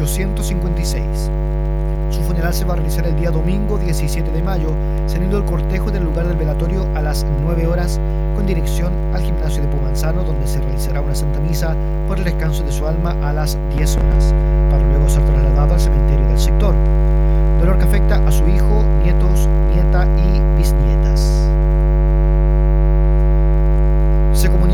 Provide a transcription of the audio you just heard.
1856. Su funeral se va a realizar el día domingo 17 de mayo, saliendo el cortejo del lugar del velatorio a las 9 horas con dirección al gimnasio de Pumanzano, donde se realizará una santa misa por el descanso de su alma a las 10 horas, para luego ser trasladado al cementerio del sector. Dolor que afecta a su hijo